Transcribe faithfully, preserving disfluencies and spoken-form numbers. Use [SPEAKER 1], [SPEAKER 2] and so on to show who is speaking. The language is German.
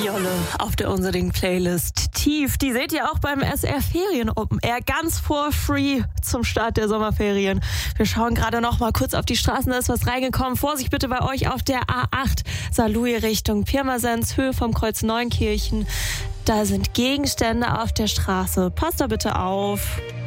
[SPEAKER 1] Jolle auf der unseren Playlist Tief. Die seht ihr auch beim S R Ferien Open Air ganz for free zum Start der Sommerferien. Wir schauen gerade noch mal kurz auf die Straßen, da ist was reingekommen. Vorsicht bitte bei euch auf der A acht Saarlouis Richtung Pirmasens, Höhe vom Kreuz Neunkirchen. Da sind Gegenstände auf der Straße. Passt da bitte auf.